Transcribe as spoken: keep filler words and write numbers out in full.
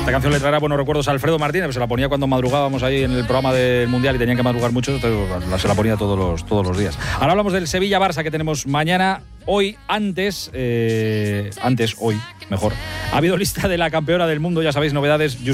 Esta canción le traerá buenos recuerdos a Alfredo Martínez, se la ponía cuando madrugábamos ahí en el programa del Mundial y tenían que madrugar mucho, entonces se la ponía todos los, todos los días. Ahora hablamos del Sevilla-Barça que tenemos mañana. Hoy, antes, eh, antes, hoy, mejor, ha habido lista de la campeona del mundo, ya sabéis, novedades.